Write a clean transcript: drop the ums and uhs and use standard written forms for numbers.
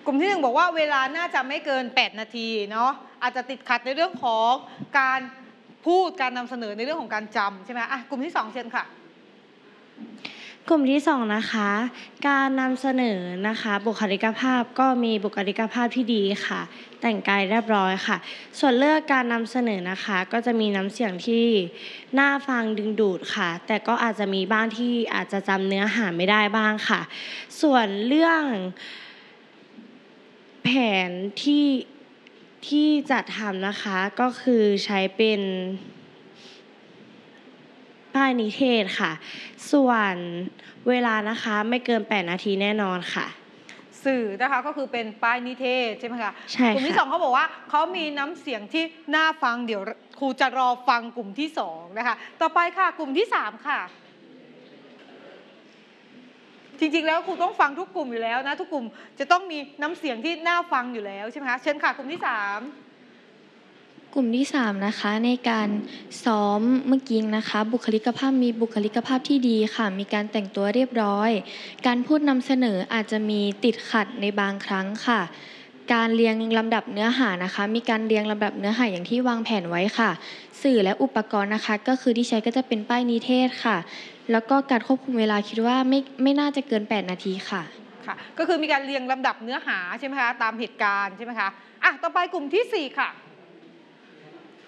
ลุ่มที่1บอกว่าเวลาน่าจะไม่เกิน8นาทีเนาะอาจจะติดขัดในเรื่องของการพูดการนำเสนอในเรื่องของการจำใช่ไหมกลุ่มที่2เชิญค่ะกลุ่มที่2นะคะการนำเสนอนะคะบุคลิกภาพก็มีบุคลิกภาพที่ดีค่ะแต่งกายเรียบร้อยค่ะส่วนเลือกการนำเสนอนะคะก็จะมีน้ำเสียงที่น่าฟังดึงดูดค่ะแต่ก็อาจจะมีบ้างที่อาจจะจำเนื้อหาไม่ได้บ้างค่ะส่วนเรื่องแผนที่จัดทำนะคะก็คือใช้เป็นป้ายนิเทศค่ะส่วนเวลานะคะไม่เกิน8นาทีแน่นอนค่ะสื่อนะคะก็คือเป็นป้ายนิเทศใช่ไหมคะใช่ค่ะกลุ่มที่2เขาบอกว่าเขามีน้ำเสียงที่น่าฟังเดี๋ยวครูจะรอฟังกลุ่มที่2นะคะต่อไปค่ะกลุ่มที่3ค่ะจริงๆแล้วครูต้องฟังทุกกลุ่มอยู่แล้วนะทุกกลุ่มจะต้องมีน้ำเสียงที่น่าฟังอยู่แล้วใช่ไหมคะเชิญค่ะกลุ่มที่3 กลุ่มที่3นะคะในการซ้อมเมื่อกี้นะคะบุคลิกภาพมีบุคลิกภาพที่ดีค่ะมีการแต่งตัวเรียบร้อยการพูดนำเสนออาจจะมีติดขัดในบางครั้งค่ะการเรียงลำดับเนื้อหานะคะมีการเรียงลำดับเนื้อหาอย่างที่วางแผนไว้ค่ะสื่อและอุปกรณ์นะคะก็คือที่ใช้ก็จะเป็นป้ายนิเทศค่ะแล้วก็การควบคุมเวลาคิดว่าไม่น่าจะเกิน8นาทีค่ะก็คือมีการเรียงลำดับเนื้อหาใช่ไหมคะตามเหตุการณ์ใช่ไหมคะต่อไปกลุ่มที่4ค่ะ